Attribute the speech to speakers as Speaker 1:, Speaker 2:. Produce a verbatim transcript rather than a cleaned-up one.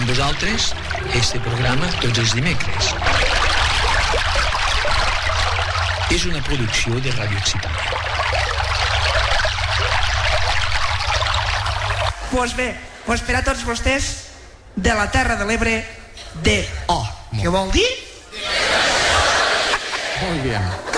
Speaker 1: amb vosaltres este programa tots els dimecres. És una producció de Ràdio Occitània.
Speaker 2: Pues bé, pues per a tots vostès, de la Terra de l'Ebre, D O. Què vol dir?
Speaker 3: Molt bé.